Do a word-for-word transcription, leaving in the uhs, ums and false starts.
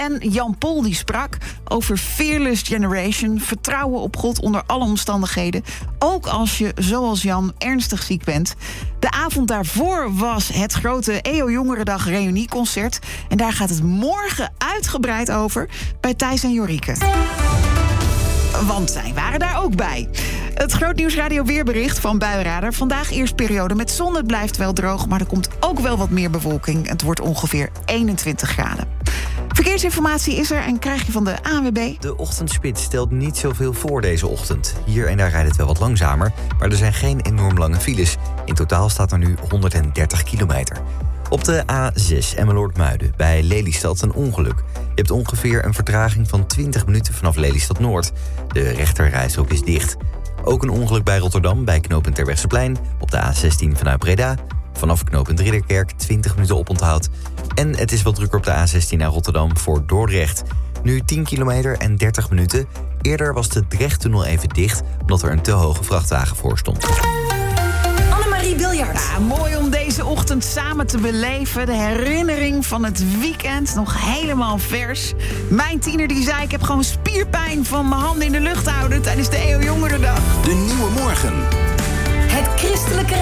En Jan Pol die sprak over Fearless Generation. Vertrouwen op God onder alle omstandigheden. Ook als je, zoals Jan, ernstig ziek bent. De avond daarvoor was het grote E O Jongerendag reunieconcert. En daar gaat het morgen uitgebreid over bij Thijs en Jorike. Want zij waren daar ook bij. Het Grootnieuws Radio weerbericht van Buienradar. Vandaag eerst periode met zon. Het blijft wel droog, maar er komt ook wel wat meer bewolking. Het wordt ongeveer eenentwintig graden. Verkeersinformatie is er en krijg je van de A N W B. De ochtendspits stelt niet zoveel voor deze ochtend. Hier en daar rijdt het wel wat langzamer, maar er zijn geen enorm lange files. In totaal staat er nu honderddertig kilometer. Op de A zes Emmeloord-Muiden bij Lelystad een ongeluk. Je hebt ongeveer een vertraging van twintig minuten vanaf Lelystad-Noord. De rechterrijstrook is dicht. Ook een ongeluk bij Rotterdam bij knooppunt Terbrechtseplein. Op de A zestien vanuit Breda. Vanaf knooppunt Ridderkerk twintig minuten oponthoud. En het is wat drukker op de A zestien naar Rotterdam voor Dordrecht. Nu tien kilometer en dertig minuten. Eerder was de Drechttunnel even dicht omdat er een te hoge vrachtwagen voor stond. Annemarie Biljart. Ja, mooi om deze ochtend samen te beleven. De herinnering van het weekend, nog helemaal vers. Mijn tiener die zei, ik heb gewoon spierpijn van mijn handen in de lucht houden tijdens de E O Jongerendag. De Nieuwe Morgen. Het christelijke